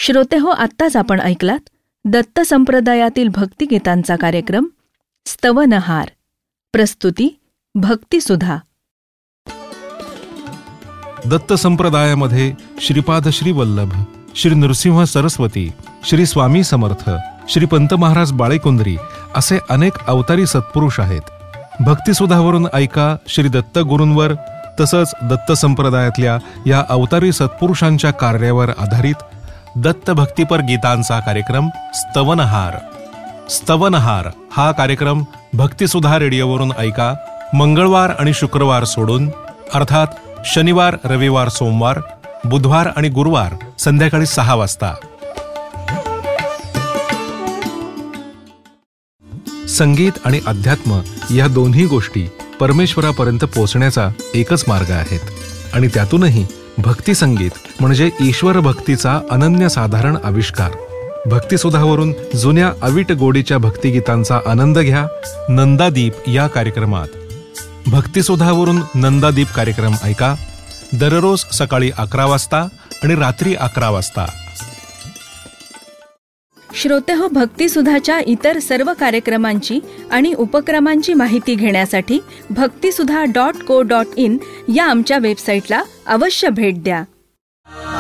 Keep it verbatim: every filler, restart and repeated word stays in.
श्रोते हो, आत्ताच आपण ऐकलात दत्त संप्रदायातील भक्तिगीतांचा कार्यक्रम स्तवनहार. प्रस्तुती भक्तिसुधा. दत्त संप्रदायामध्ये श्रीपाद श्री वल्लभ, श्री नृसिंह सरस्वती, श्री स्वामी समर्थ, श्री पंत महाराज बाळेकुंद्री असे अनेक अवतारी सत्पुरुष आहेत. भक्तिसुधावरून ऐका श्री दत्त गुरूंवर तसंच दत्त संप्रदायातल्या या अवतारी सत्पुरुषांच्या कार्यावर आधारित दत्त भक्तिपर गीतांचा कार्यक्रम स्तवनहार. स्तवनहार हा कार्यक्रम भक्तिसुधा रेडिओवरून ऐका मंगळवार आणि शुक्रवार सोडून, अर्थात शनिवार, रविवार, सोमवार, बुधवार आणि गुरुवार संध्याकाळी सहा वाजता. संगीत आणि अध्यात्म या दोन्ही गोष्टी परमेश्वरापर्यंत पोहोचण्याचा एकच मार्ग आहेत आणि त्यातूनही भक्ती संगीत म्हणजे ईश्वर भक्तीचा अनन्यसाधारण आविष्कार. भक्तिसुधावरून जुन्या अविट गोडीच्या भक्तिगीतांचा आनंद घ्या नंदादीप या कार्यक्रमात. भक्तिसुधावरून नंदादीप कार्यक्रम ऐका दररोज सकाळी अकरा वाजता आणि रात्री अकरा वाजता. श्रोते हो, भक्तिसुधाच्या इतर सर्व कार्यक्रमांची आणि उपक्रमांची माहिती घेण्यासाठी भक्तिसुधा डॉट को डॉट इन या आमच्या वेबसाईटला अवश्य भेट द्या.